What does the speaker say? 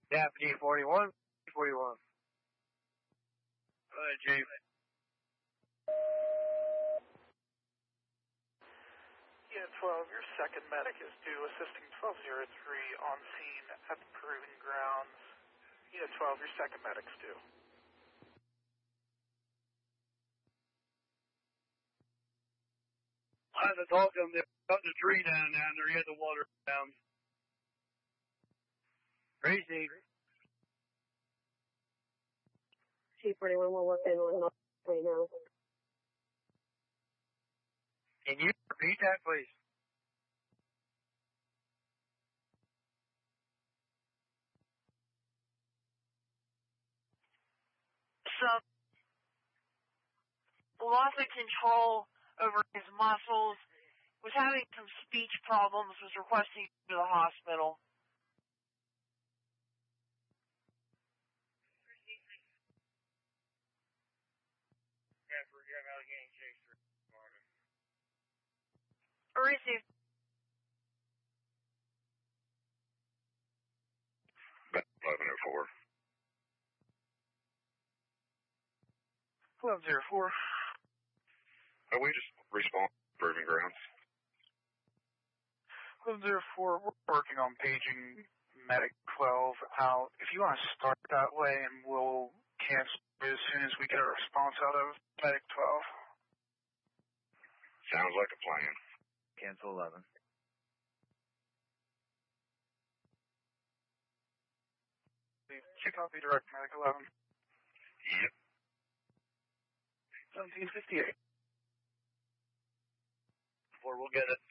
Deputy 41, 41. Go ahead, Chief. Unit 12, your second medic is due, assisting 1203 on scene at the Proving Grounds. Unit 12, your second medic's due. I had to talk to him. They cut the tree down there. He had the water down. Crazy. Chief 41, we're working on it right now. Can you repeat that, please? Loss of control over his muscles, was having some speech problems, was requesting to go to the hospital. Received. 1104. 1104. We just respond to Proving Grounds. 1104, we're working on paging Medic 12 out. If you want to start that way, and we'll cancel as soon as we get a response out of Medic 12. Sounds like a plan. Cancel 11. Check out the direct Medic 11. Yep. 1758. We'll get it.